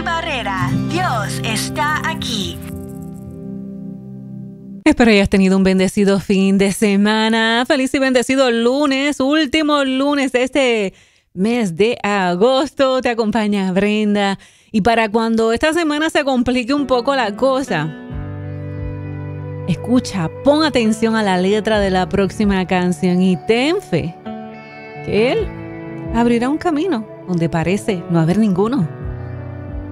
Barrera, Dios está aquí. Espero hayas tenido un bendecido fin de semana. Feliz y bendecido lunes, último lunes de este mes de agosto. Te acompaña Brenda. Y para cuando esta semana se complique un poco la cosa, escucha, pon atención a la letra de la próxima canción y ten fe que Él abrirá un camino donde parece no haber ninguno.